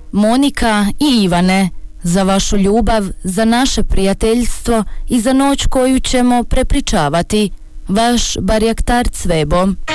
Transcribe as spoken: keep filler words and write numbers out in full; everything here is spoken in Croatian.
Monika i Ivane, za vašu ljubav, za naše prijateljstvo i za noć koju ćemo prepričavati. Vaš barjaktar Cvebo.